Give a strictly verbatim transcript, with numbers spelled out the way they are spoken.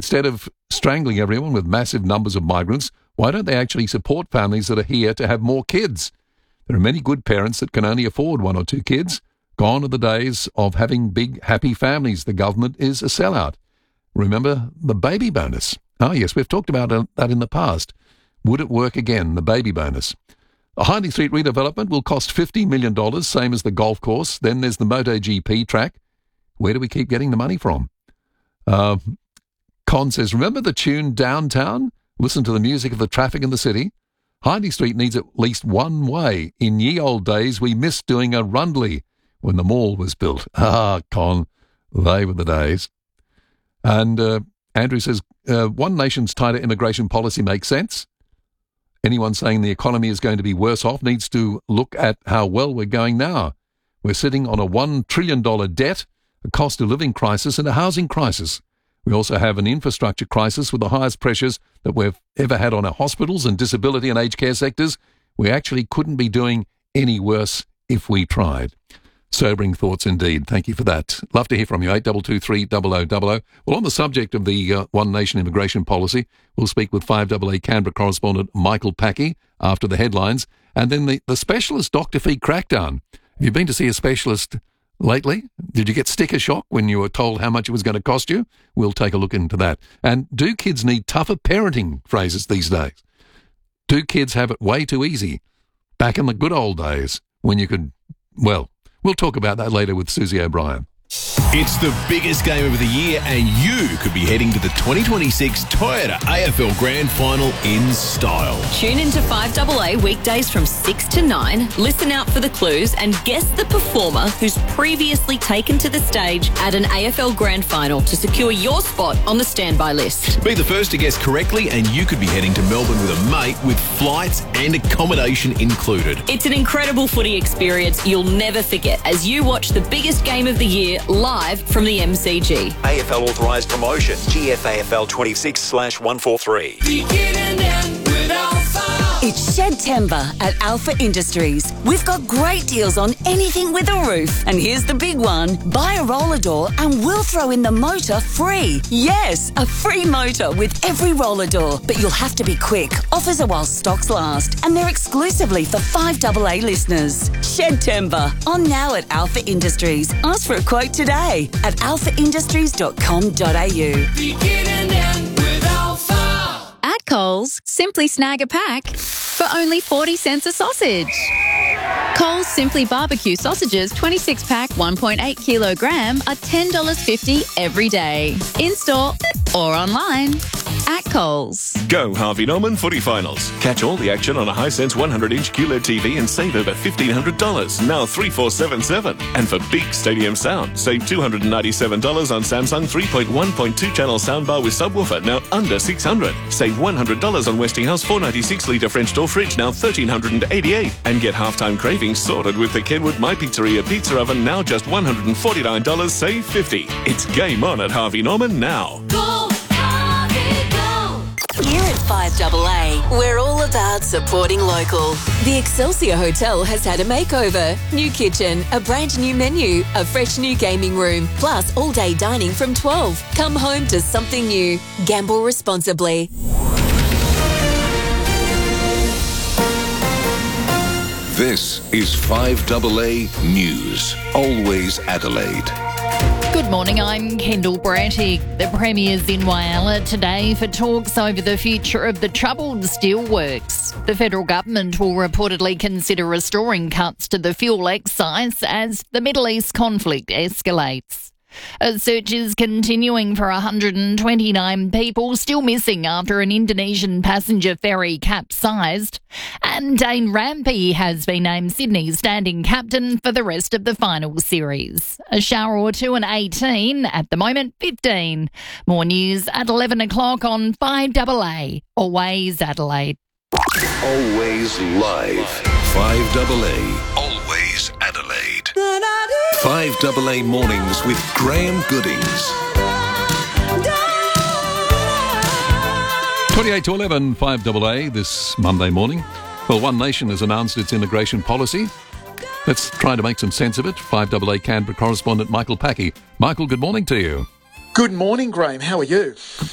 Instead of strangling everyone with massive numbers of migrants, why don't they actually support families that are here to have more kids? There are many good parents that can only afford one or two kids. Gone are the days of having big, happy families. The government is a sellout. Remember the baby bonus? Oh, yes, we've talked about that in the past. Would it work again, the baby bonus? The Hindley Street redevelopment will cost fifty million dollars, same as the golf course. Then there's the MotoGP track. Where do we keep getting the money from? Uh, Con says, remember the tune Downtown? Listen to the music of the traffic in the city. Hindley Street needs at least one way. In ye old days, we missed doing a Rundley when the mall was built. Ah, Con, they were the days. And uh, Andrew says, uh, one nation's tighter immigration policy makes sense. Anyone saying the economy is going to be worse off needs to look at how well we're going now. We're sitting on a one trillion dollars debt, a cost of living crisis and a housing crisis. We also have an infrastructure crisis with the highest pressures that we've ever had on our hospitals and disability and aged care sectors. We actually couldn't be doing any worse if we tried. Sobering thoughts indeed. Thank you for that. Love to hear from you. eight two two three, double oh double oh. Well, on the subject of the uh, One Nation immigration policy, we'll speak with five A A Canberra correspondent Michael Packey after the headlines. And then the, the specialist doctor fee crackdown. Have you been to see a specialist lately? Did you get sticker shock when you were told how much it was going to cost you? We'll take a look into that. And do kids need tougher parenting phrases these days? Do kids have it way too easy? Back in the good old days when you could, well, we'll talk about that later with Susie O'Brien. It's the biggest game of the year and you could be heading to the twenty twenty-six Toyota A F L Grand Final in style. Tune into five A A weekdays from six to nine, listen out for the clues and guess the performer who's previously taken to the stage at an A F L Grand Final to secure your spot on the standby list. Be the first to guess correctly and you could be heading to Melbourne with a mate with flights and accommodation included. It's an incredible footy experience you'll never forget as you watch the biggest game of the year live from the M C G. A F L authorised promotion. G F A F L twenty-six slash one forty-three. It's Shedtember at Alpha Industries. We've got great deals on anything with a roof. And here's the big one. Buy a roller door and we'll throw in the motor free. Yes, a free motor with every roller door. But you'll have to be quick. Offers are while stocks last. And they're exclusively for five A A listeners. Shedtember. On now at Alpha Industries. Ask for a quote today at alpha industries dot com dot a u. At Coles, simply snag a pack for only forty cents a sausage. Coles Simply Barbecue sausages twenty-six pack one point eight kilogram are ten dollars fifty every day. In-store or online at Coles. Go Harvey Norman Footy Finals. Catch all the action on a Hisense one hundred inch Q L E D T V and save over fifteen hundred dollars, now three four seven seven. And for big stadium sound, save two hundred ninety-seven dollars on Samsung three point one point two channel soundbar with subwoofer, now under six hundred dollars. Save one hundred dollars on Westinghouse four ninety-six litre French door fridge, now one thousand three hundred eighty-eight dollars. And get halftime cravings sorted with the Kenwood My Pizzeria pizza oven, now just one hundred forty-nine dollars, save fifty dollars. It's game on at Harvey Norman now. Go, Harvey, go! Here at five A A, we're all about supporting local. The Excelsior Hotel has had a makeover. New kitchen, a brand new menu, a fresh new gaming room, plus all-day dining from twelve. Come home to something new. Gamble responsibly. This is five A A News. Always Adelaide. Good morning, I'm Kendall Brattick. The Premier's in Whyalla today for talks over the future of the troubled steelworks. The federal government will reportedly consider restoring cuts to the fuel excise as the Middle East conflict escalates. A search is continuing for one hundred twenty-nine people still missing after an Indonesian passenger ferry capsized. And Dane Rampy has been named Sydney's standing captain for the rest of the final series. A shower or two and eighteen, at the moment fifteen. More news at eleven o'clock on five A A. Always Adelaide. Always live. five A A. Always Adelaide. five A A Mornings with Graham Goodings. twenty-eight to eleven, five A A this Monday morning. Well, One Nation has announced its immigration policy. Let's try to make some sense of it. five A A Canberra correspondent Michael Packey. Michael, good morning to you. Good morning, Graham. How are you?